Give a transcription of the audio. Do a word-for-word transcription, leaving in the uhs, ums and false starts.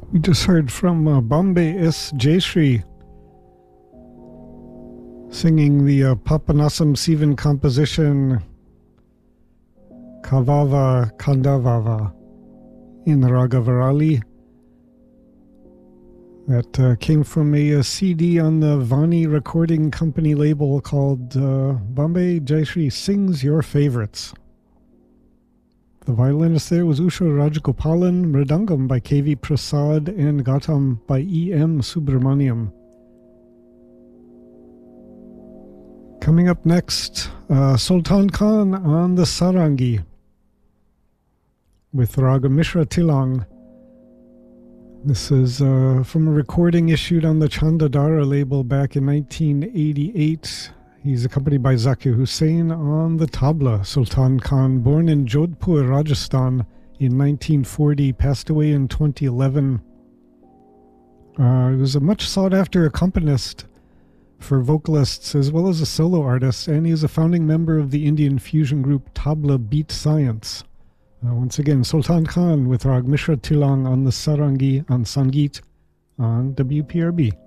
We just heard from uh, Bombay S. Jayashree singing the uh, Papanasam Sivan composition Kavava Kandavava in Raga Varali. That uh, came from a, a C D on the Vani Recording Company label called uh, Bombay Jayashree Sings Your Favorites. The violinist there was Usha Rajagopalan, Mridangam by K V Prasad, and Gautam by E M Subramaniam. Coming up next, uh, Sultan Khan on the Sarangi with Raga Mishra Tilang. This is uh, from a recording issued on the Chandadara label back in nineteen eighty-eight. He's accompanied by Zakir Hussain on the tabla. Sultan Khan, born in Jodhpur, Rajasthan in nineteen forty, passed away in twenty eleven. Uh, he was a much sought-after accompanist for vocalists as well as a solo artist, and he is a founding member of the Indian fusion group Tabla Beat Science. Uh, once again, Sultan Khan with Rag Mishra Tilang on the Sarangi on Sangeet on W P R B.